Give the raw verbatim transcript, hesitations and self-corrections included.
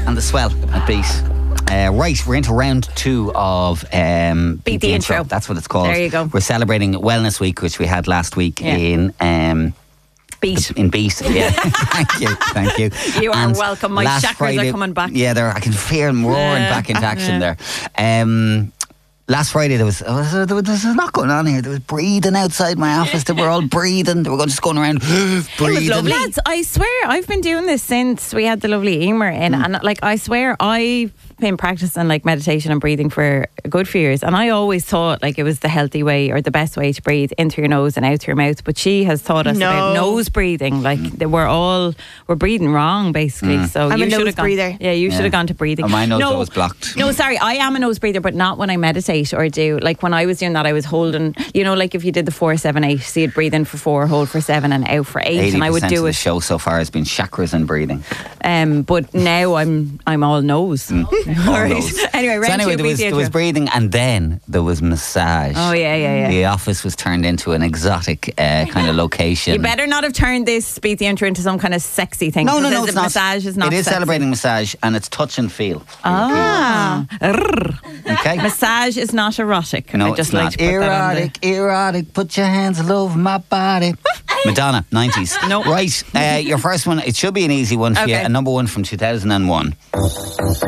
and the Swell at Beat. Uh, right, we're into round two of um, Beat the Intro. That's what it's called. There you go. We're celebrating Wellness Week, which we had last week Yeah. in um, Beat. in Beat. Yeah, thank you, thank you. You are And welcome. My last chakras Friday- are coming back. Yeah, they're, I can feel them roaring Yeah. back into action Yeah. there. Um, Last Friday there was, there was there was a lot going on here. There was breathing outside my office. They were all breathing. They were going, just going around breathing. lovely. Lads, I swear I've been doing this since we had the lovely Emer in, and like I swear I've been practicing like meditation and breathing for a good few years, and I always thought like it was the healthy way or the best way to breathe in through your nose and out through your mouth. But she has taught us No. about nose breathing. Like that we're all we're breathing wrong basically. So I'm you a should nose have gone. breather. Yeah, you should have Yeah. gone to breathing. Oh, my nose no, was blocked. No, sorry, I am a nose breather, but not when I meditate or do. Like when I was doing that, I was holding. You know, like if you did the four, seven, eight, so you'd breathe in for four, hold for seven, and out for eight, eighty and I would percent do of the it. show so far has been chakras and breathing. Um, but now I'm I'm all nose. All All right. those. Anyway, round so anyway, two, there was, beat the there was intro. breathing, and then there was massage. Oh yeah, yeah, yeah. The office was turned into an exotic uh, kind of location. You better not have turned this beat the intro into some kind of sexy thing. No, no, because no, the it's not. massage is not. It is sexy. celebrating massage, and it's touch and feel. Ah, Rrr. Okay. Massage is not erotic. No, I just it's like not. to put that on Erotic, erotic, put your hands all over my body. Madonna, nineties. No. Right, uh, your first one, it should be an easy one for you. Okay. A number one from two thousand one.